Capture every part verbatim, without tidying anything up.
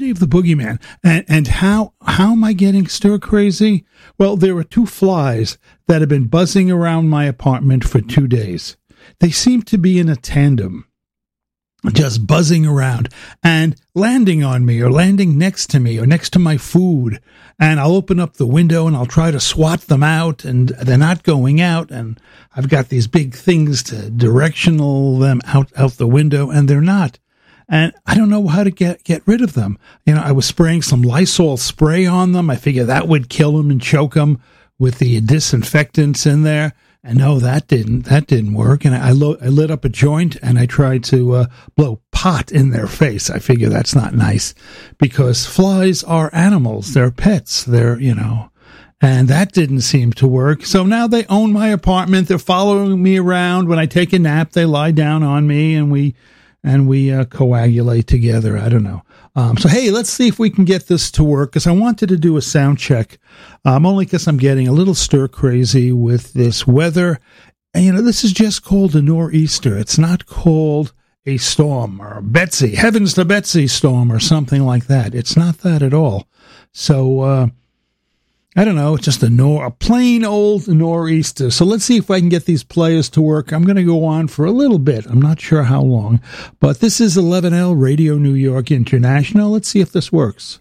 me of the boogeyman. And, and how, how am I getting stir crazy? Well, there were two flies that have been buzzing around my apartment for two days. They seem to be in a tandem, just buzzing around and landing on me or landing next to me or next to my food. And I'll open up the window and I'll try to swat them out, and they're not going out. And I've got these big things to directional them out, out the window, and they're not. And I don't know how to get, get rid of them. You know, I was spraying some Lysol spray on them. I figured that would kill them and choke them with the disinfectants in there. And no, that didn't, that didn't work. And I, lo- I lit up a joint and I tried to uh, blow pot in their face. I figure that's not nice, because flies are animals. They're pets. They're, you know, and that didn't seem to work. So now they own my apartment. They're following me around. When I take a nap, they lie down on me and we, and we uh, coagulate together. I don't know. Um, so, hey, let's see if we can get this to work, because I wanted to do a sound check, um, only because I'm getting a little stir crazy with this weather. And, you know, this is just called a nor'easter. It's not called a storm or a Betsy, heavens to Betsy storm or something like that. It's not that at all. So, uh, I don't know, it's just a, nor- a plain old nor'easter. So let's see if I can get these players to work. I'm going to go on for a little bit. I'm not sure how long. But this is eleven L Radio New York International. Let's see if this works.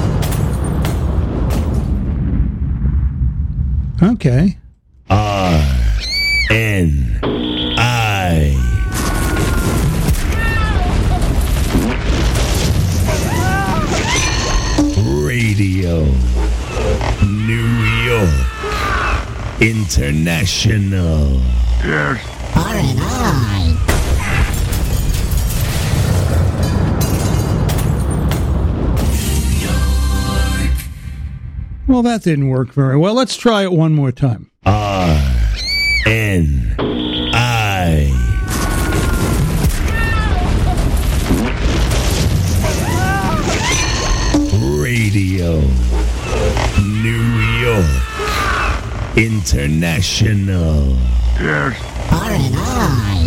Okay. R N I Radio New York International. Yes. R and I. Well, that didn't work very well. Let's try it one more time. R N I Radio New York International. Yes. R and I.